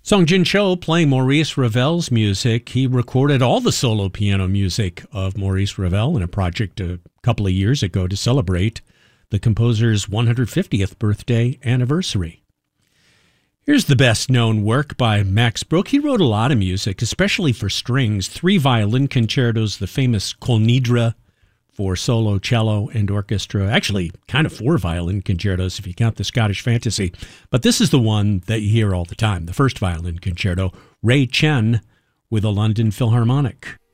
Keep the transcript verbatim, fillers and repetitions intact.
Song Jin Cho playing Maurice Ravel's music. He recorded all the solo piano music of Maurice Ravel in a project a couple of years ago to celebrate the composer's one hundred fiftieth birthday anniversary. Here's the best-known work by Max Bruch. He wrote a lot of music, especially for strings, three violin concertos, the famous Kol Nidre for solo, cello, and orchestra. Actually, kind of four violin concertos if you count the Scottish Fantasy. But this is the one that you hear all the time, the first violin concerto, Ray Chen with the London Philharmonic.